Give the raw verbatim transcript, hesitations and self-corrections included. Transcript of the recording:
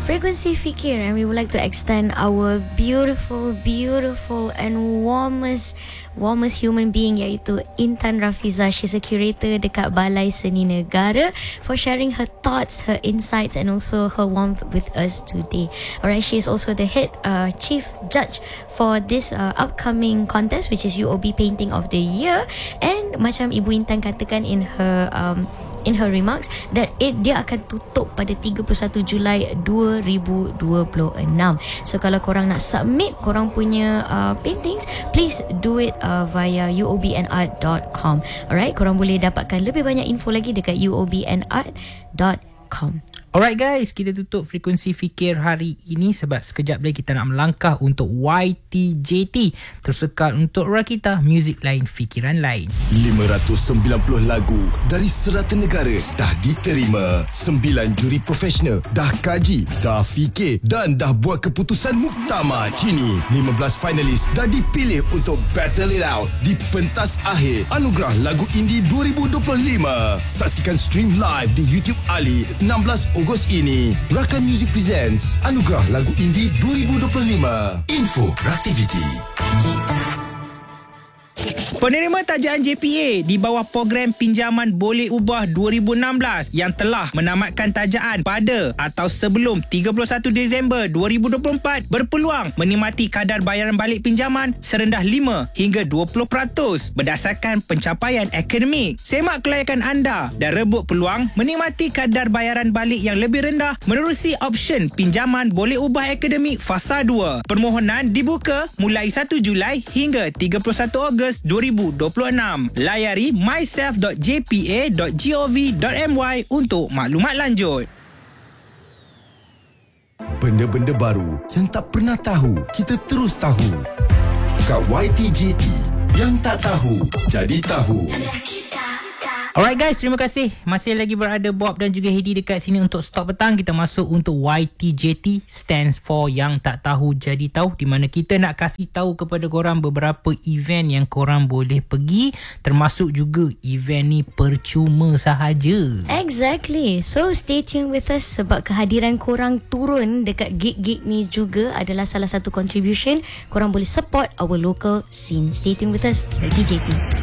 Frequency Fikir, and we would like to extend our beautiful, beautiful and warmest warmest human being, iaitu Intan Rafiza. She's a curator dekat Balai Seni Negara, for sharing her thoughts, her insights and also her warmth with us today. Alright, she is also the head uh, chief judge for this uh, upcoming contest, which is U O B Painting of the Year. And macam Ibu Intan katakan in her um, in her remarks, that it dia akan tutup pada tiga puluh satu Julai dua ribu dua puluh enam. So kalau korang nak submit korang punya uh, paintings, please do it uh, via u o b n art dot com. Alright, korang boleh dapatkan lebih banyak info lagi dekat u o b n art dot com. Alright guys, kita tutup Frekuensi Fikir hari ini sebab sekejap lagi kita nak melangkah untuk Y T J T. Tersekal untuk Rakita, muzik lain, fikiran lain. lima ratus sembilan puluh lagu dari serata negara dah diterima. sembilan juri profesional dah kaji, dah fikir dan dah buat keputusan muktamad. Kini lima belas finalis dah dipilih untuk battle it out di pentas akhir Anugerah Lagu Indie dua ribu dua puluh lima. Saksikan stream live di YouTube Ali enam belas Ogos ini. Rakan Music presents Anugerah Lagu Indie dua ribu dua puluh lima. Info Raktiviti. Penerima tajaan J P A di bawah program pinjaman boleh ubah dua ribu enam belas yang telah menamatkan tajaan pada atau sebelum tiga puluh satu Disember dua ribu dua puluh empat berpeluang menikmati kadar bayaran balik pinjaman serendah lima hingga dua puluh peratus berdasarkan pencapaian akademik. Semak kelayakan anda dan rebut peluang menikmati kadar bayaran balik yang lebih rendah menerusi option pinjaman boleh ubah akademik fasa dua. Permohonan dibuka mulai satu Julai hingga tiga puluh satu Ogos dua ribu dua puluh enam. Layari myself dot j p a dot gov dot m y untuk maklumat lanjut. Benda-benda baru yang tak pernah tahu, kita terus tahu. Kat Y T J T, yang tak tahu jadi tahu. Alright guys, terima kasih. Masih lagi berada Bob dan juga Hedi dekat sini untuk Stop Petang. Kita masuk untuk Y T J T, stands for Yang Tak Tahu Jadi Tahu, di mana kita nak kasih tahu kepada korang beberapa event yang korang boleh pergi, termasuk juga event ni percuma sahaja. Exactly. So stay tuned with us sebab kehadiran korang turun dekat gig-gig ni juga adalah salah satu contribution korang boleh support our local scene. Stay tuned with us, Y T J T.